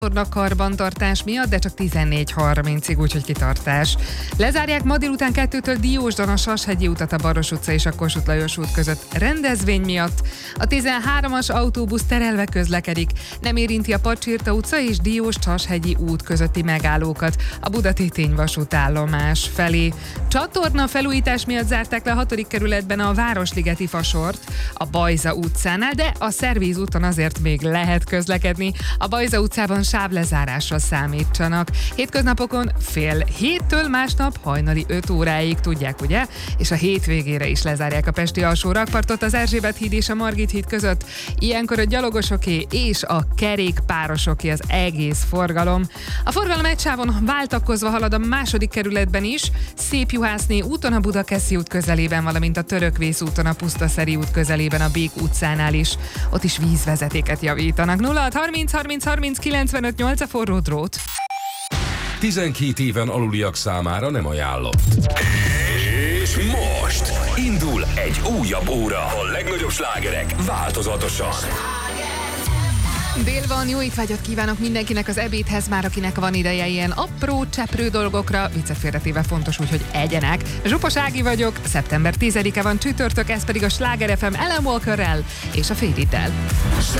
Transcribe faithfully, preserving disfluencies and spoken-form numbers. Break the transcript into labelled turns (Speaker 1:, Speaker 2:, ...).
Speaker 1: A karbantartás miatt, de csak tizennégy harmincig, úgyhogy kitartás. Lezárják ma délután kettőtől Diósdon a Sashegyi utat a Baros utca és a Kossuth Lajos út között rendezvény miatt. A tizenháromas autóbusz terelve közlekedik. Nem érinti a Pacsirta utca és Diós-Sashegyi út közötti megállókat a Budatétény vasútállomás felé. Csatorna felújítás miatt zárták le a hatodik kerületben a Városligeti fasort a Bajza utcánál, de a Szervíz úton azért még lehet közlekedni. A Bajza utcában sávlezárásra számítsanak. Hétköznapokon fél héttől másnap hajnali öt óráig, tudják, ugye? És a hétvégére is lezárják a pesti alsó rakpartot az Erzsébet híd és a Margit híd között. Ilyenkor a gyalogosoké és a kerékpárosoké az egész forgalom. A forgalom egy sávon váltakozva halad a második kerületben is, Szépjuhászné úton a Budakeszi út közelében, valamint a Törökvész úton a Pusztaszeri út közelében a Bék utcánál is. Ott is vízvezetéket javítanak. nulla hat harminc harminc harminc kilencvenöt nyolc a forró drót.
Speaker 2: tizenkét éven aluliak számára nem ajánlott. És most indul egy újabb óra. A legnagyobb slágerek változatosan.
Speaker 1: Dél van, jó étvágyat kívánok mindenkinek az ebédhez, már akinek van ideje ilyen apró, cseprő dolgokra, viccet félretéve fontos úgy, hogy egyenek. Zsupos Ági vagyok, szeptember tizedike van csütörtök, ez pedig a Sláger ef em Alan Walkerrel és a Fade It-tel.